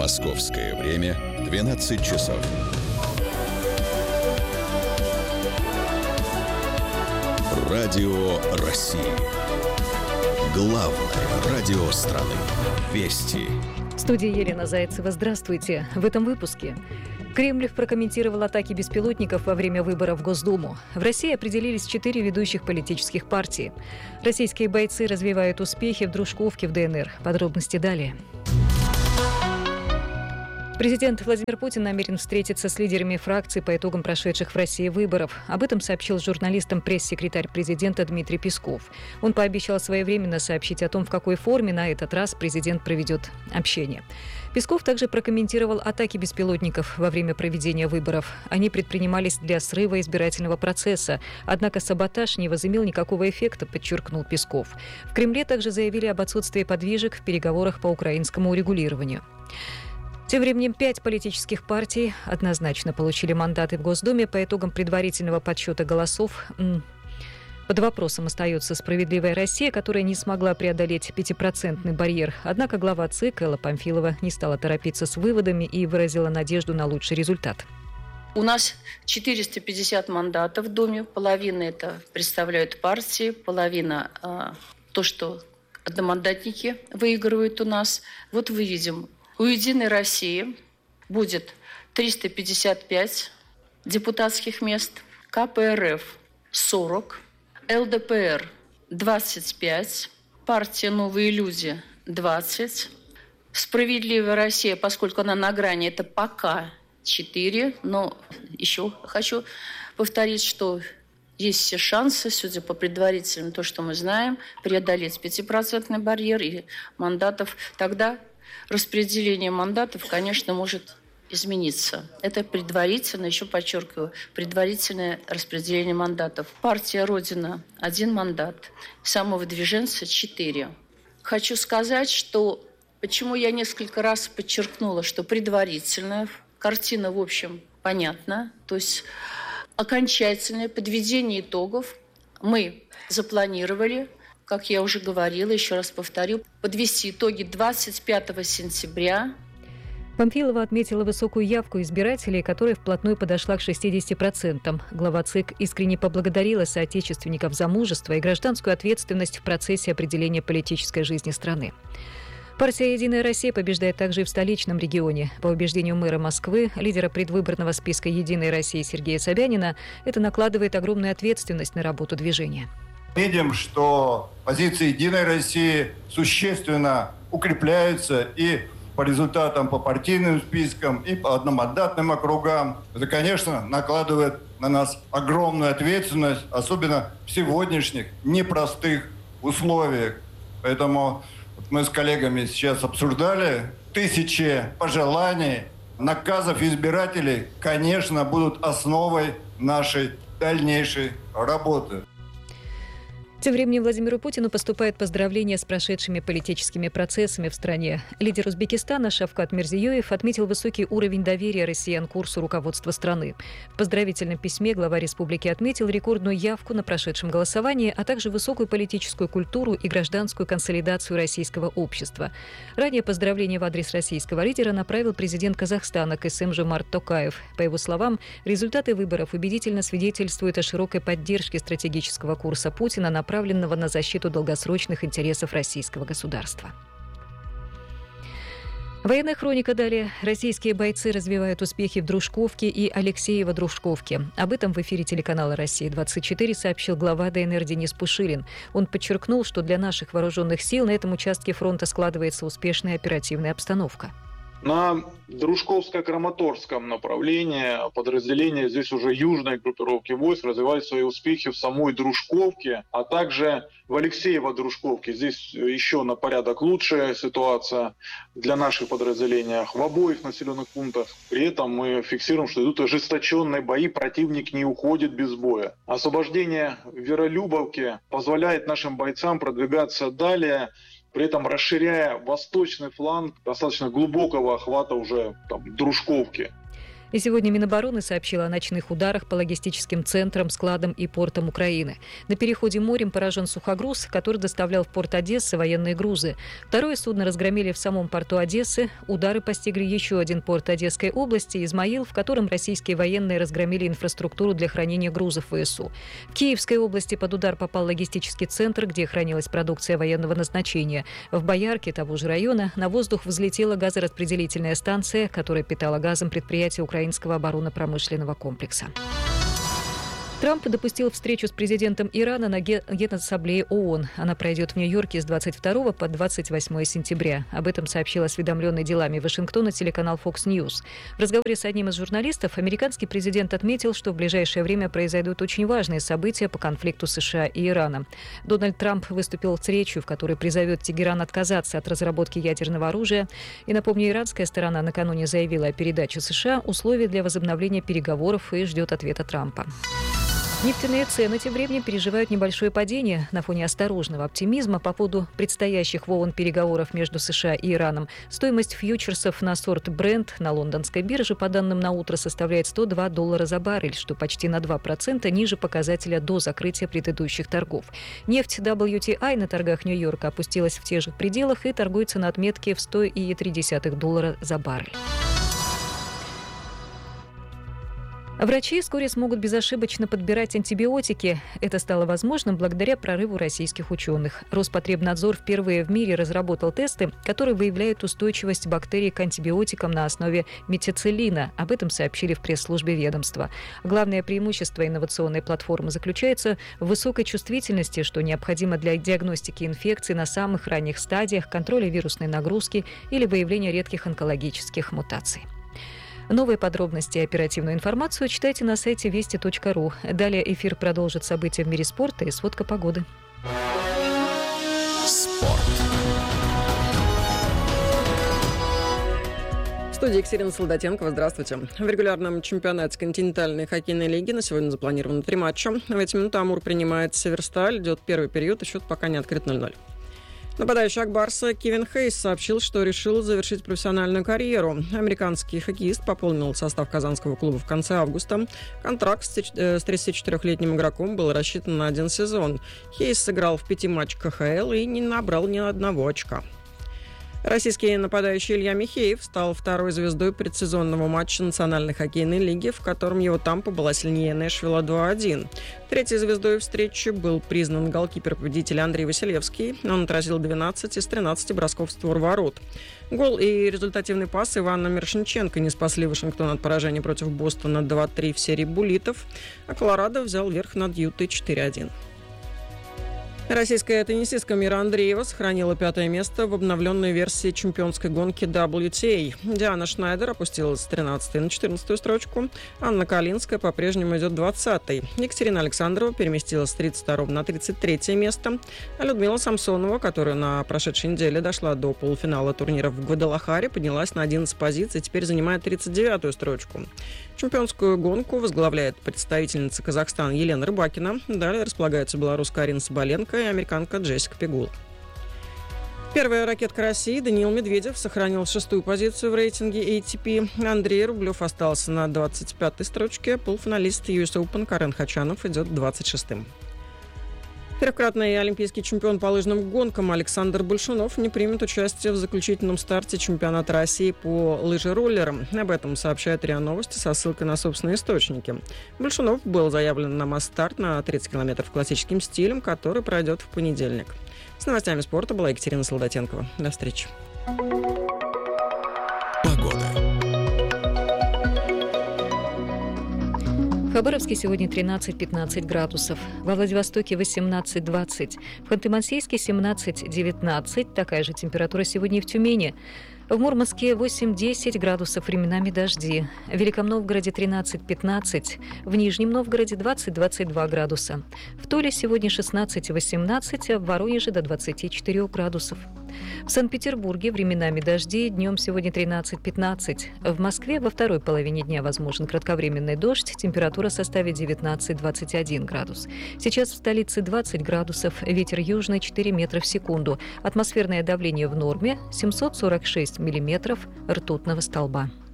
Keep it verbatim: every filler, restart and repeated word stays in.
Московское время двенадцать часов. Радио России. Главное радио страны. Вести. В студии Елена Зайцева. Здравствуйте. В этом выпуске. Кремль прокомментировал атаки беспилотников во время выборов в Госдуму. В России определились четыре ведущих политических партии. Российские бойцы развивают успехи в Дружковке в ДНР. Подробности далее. Президент Владимир Путин намерен встретиться с лидерами фракций по итогам прошедших в России выборов. Об этом сообщил журналистам пресс-секретарь президента Дмитрий Песков. Он пообещал своевременно сообщить о том, в какой форме на этот раз президент проведет общение. Песков также прокомментировал атаки беспилотников во время проведения выборов. Они предпринимались для срыва избирательного процесса. Однако саботаж не возымел никакого эффекта, подчеркнул Песков. В Кремле также заявили об отсутствии подвижек в переговорах по украинскому урегулированию. Тем временем пять политических партий однозначно получили мандаты в Госдуме. По итогам предварительного подсчета голосов под вопросом остается «Справедливая Россия», которая не смогла преодолеть пятипроцентный барьер. Однако глава ЦИК Элла Памфилова не стала торопиться с выводами и выразила надежду на лучший результат. У нас четыреста пятьдесят мандатов в Думе. Половина это представляют партии, половина э, то, что одномандатники выигрывают у нас. Вот мы видим. У «Единой России» будет триста пятьдесят пять депутатских мест, КПРФ – сорок, ЛДПР – двадцать пять, партия «Новые люди» – двадцать, «Справедливая Россия», поскольку она на грани, это пока четыре, но еще хочу повторить, что есть все шансы, судя по предварительным, то, что мы знаем, преодолеть пятипроцентный барьер и мандатов тогда. Распределение мандатов, конечно, может измениться. Это предварительно, еще подчеркиваю, предварительное распределение мандатов. Партия «Родина» – один мандат, самовыдвиженцы – четыре. Хочу сказать, что почему я несколько раз подчеркнула, что предварительная картина, в общем, понятна. То есть окончательное подведение итогов мы запланировали, как я уже говорила, еще раз повторю, подвести итоги двадцать пятого сентября. Памфилова отметила высокую явку избирателей, которая вплотную подошла к шестидесяти процентам. Глава ЦИК искренне поблагодарила соотечественников за мужество и гражданскую ответственность в процессе определения политической жизни страны. Партия «Единая Россия» побеждает также и в столичном регионе. По убеждению мэра Москвы, лидера предвыборного списка «Единой России» Сергея Собянина, это накладывает огромную ответственность на работу движения. Видим, что позиции «Единой России» существенно укрепляются и по результатам по партийным спискам, и по одномандатным округам. Это, конечно, накладывает на нас огромную ответственность, особенно в сегодняшних непростых условиях. Поэтому мы с коллегами сейчас обсуждали тысячи пожеланий, наказов избирателей, конечно, будут основой нашей дальнейшей работы. Тем временем Владимиру Путину поступают поздравления с прошедшими политическими процессами в стране. Лидер Узбекистана Шавкат Мирзиёев отметил высокий уровень доверия россиян к курсу руководства страны. В поздравительном письме глава республики отметил рекордную явку на прошедшем голосовании, а также высокую политическую культуру и гражданскую консолидацию российского общества. Ранее поздравления в адрес российского лидера направил президент Казахстана Касым-Жомарт Токаев. По его словам, результаты выборов убедительно свидетельствуют о широкой поддержке стратегического курса Путина, на направленного на защиту долгосрочных интересов российского государства. Военная хроника далее. Российские бойцы развивают успехи в Дружковке и Алексеево-Дружковке. Об этом в эфире телеканала «Россия-двадцать четыре» сообщил глава ДНР Денис Пушилин. Он подчеркнул, что для наших вооруженных сил на этом участке фронта складывается успешная оперативная обстановка. На Дружковско-Краматорском направлении подразделения здесь уже южной группировки войск развивают свои успехи в самой Дружковке, а также в Алексеево-Дружковке. Здесь еще на порядок лучшая ситуация для наших подразделений в обоих населенных пунктах. При этом мы фиксируем, что идут ожесточенные бои, противник не уходит без боя. Освобождение Веролюбовки позволяет нашим бойцам продвигаться далее, при этом расширяя восточный фланг достаточно глубокого охвата уже там, Дружковки. И сегодня Минобороны сообщила о ночных ударах по логистическим центрам, складам и портам Украины. На переходе морем поражен сухогруз, который доставлял в порт Одессы военные грузы. Второе судно разгромили в самом порту Одессы. Удары постигли еще один порт Одесской области, Измаил, в котором российские военные разгромили инфраструктуру для хранения грузов ВСУ. В Киевской области под удар попал логистический центр, где хранилась продукция военного назначения. В Боярке того же района на воздух взлетела газораспределительная станция, которая питала газом предприятие Украины. Украинского оборонно-промышленного комплекса. Трамп допустил встречу с президентом Ирана на Генассамблее ООН. Она пройдет в Нью-Йорке с двадцать второго по двадцать восьмое сентября. Об этом сообщил осведомленный делами Вашингтона телеканал Fox News. В разговоре с одним из журналистов американский президент отметил, что в ближайшее время произойдут очень важные события по конфликту США и Ирана. Дональд Трамп выступил с речью, в которой призовет Тегеран отказаться от разработки ядерного оружия. И, напомню, иранская сторона накануне заявила о передаче США условий для возобновления переговоров и ждет ответа Трампа. Нефтяные цены тем временем переживают небольшое падение на фоне осторожного оптимизма по поводу предстоящих в ООН переговоров между США и Ираном. Стоимость фьючерсов на сорт Brent на лондонской бирже, по данным на утро, составляет сто два доллара за баррель, что почти на два процента ниже показателя до закрытия предыдущих торгов. Нефть дабл ю ти ай на торгах Нью-Йорка опустилась в тех же пределах и торгуется на отметке в сто целых три десятых доллара за баррель. Врачи вскоре смогут безошибочно подбирать антибиотики. Это стало возможным благодаря прорыву российских ученых. Роспотребнадзор впервые в мире разработал тесты, которые выявляют устойчивость бактерий к антибиотикам на основе метицилина. Об этом сообщили в пресс-службе ведомства. Главное преимущество инновационной платформы заключается в высокой чувствительности, что необходимо для диагностики инфекций на самых ранних стадиях, контроля вирусной нагрузки или выявления редких онкологических мутаций. Новые подробности и оперативную информацию читайте на сайте вести точка ру. Далее эфир продолжит события в мире спорта и сводка погоды. Спорт. В студии Екатерина Солдатенкова. Здравствуйте. В регулярном чемпионате континентальной хоккейной лиги на сегодня запланировано три матча. В эти минуты Амур принимает Северсталь. Идет первый период, и счет пока не открыт ноль-ноль. Нападающий Акбарса Кевин Хейс сообщил, что решил завершить профессиональную карьеру. Американский хоккеист пополнил состав казанского клуба в конце августа. Контракт с тридцатичетырёхлетним игроком был рассчитан на один сезон. Хейс сыграл в пяти матчах ка ха эл и не набрал ни одного очка. Российский нападающий Илья Михеев стал второй звездой предсезонного матча Национальной хоккейной лиги, в котором его Тампа была сильнее Нэшвилла два один. Третьей звездой встречи был признан голкипер-победитель Андрей Василевский. Он отразил двенадцать из тринадцати бросков в створ ворот. Гол и результативный пас Ивана Мирошниченко не спасли Вашингтон от поражения против Бостона два три в серии буллитов, а Колорадо взял верх над Ютой четыре один. Российская теннисистка Мира Андреева сохранила пятое место в обновленной версии чемпионской гонки дабл ю ти эй. Диана Шнайдер опустилась с тринадцатой на четырнадцатую строчку. Анна Калинская по-прежнему идет двадцатой. Екатерина Александрова переместилась с тридцать второго на тридцать третье место. А Людмила Самсонова, которая на прошедшей неделе дошла до полуфинала турнира в Гвадалахаре, поднялась на одиннадцать позиций и теперь занимает тридцать девятую строчку. Чемпионскую гонку возглавляет представительница Казахстана Елена Рыбакина. Далее располагаются белоруска Арина Соболенко и американка Джессика Пегул. Первая ракетка России Даниил Медведев сохранил шестую позицию в рейтинге эй ти пи. Андрей Рублев остался на двадцать пятой строчке. Полуфиналист ю эс Open Карен Хачанов идет двадцать шестым. Трехкратный олимпийский чемпион по лыжным гонкам Александр Большунов не примет участие в заключительном старте чемпионата России по лыжероллерам. Об этом сообщает РИА Новости со ссылкой на собственные источники. Большунов был заявлен на масс-старт на тридцать километров классическим стилем, который пройдет в понедельник. С новостями спорта была Екатерина Солдатенкова. До встречи. В Хабаровске сегодня тринадцать-пятнадцать градусов, во Владивостоке восемнадцать-двадцать, в Ханты-Мансийске семнадцать-девятнадцать, такая же температура сегодня и в Тюмени. В Мурманске восемь-десять градусов, временами дожди. В Великом Новгороде тринадцать-пятнадцать, в Нижнем Новгороде двадцать-двадцать два градуса. В Туле сегодня шестнадцать-восемнадцать, а в Воронеже до двадцати четырёх градусов. В Санкт-Петербурге временами дожди, днем сегодня тринадцать-пятнадцать. В Москве во второй половине дня возможен кратковременный дождь, температура составит девятнадцать-двадцать один градус. Сейчас в столице двадцать градусов, ветер южный четыре метра в секунду. Атмосферное давление в норме семьсот сорок шесть миллиметров ртутного столба.